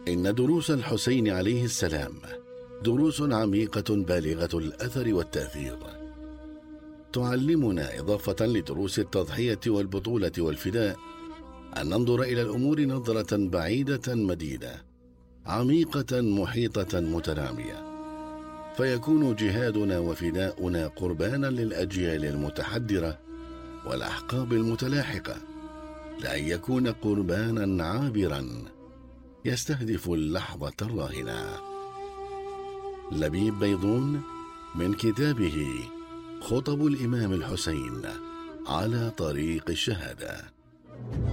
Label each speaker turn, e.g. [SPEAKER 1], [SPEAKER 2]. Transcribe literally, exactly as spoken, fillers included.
[SPEAKER 1] إن دروس الحسين عليه السلام دروس عميقة بالغة الأثر والتأثير، تعلمنا إضافة لدروس التضحية والبطولة والفداء أن ننظر إلى الأمور نظرة بعيدة مديدة عميقة محيطة مترامية، فيكون جهادنا وفداؤنا قربانا للأجيال المتحدرة والأحقاب المتلاحقة، لأن يكون قربانا عابرا يستهدف اللحظة الراهنة. لبيب بيضون من كتابه خطب الإمام الحسين على طريق الشهادة.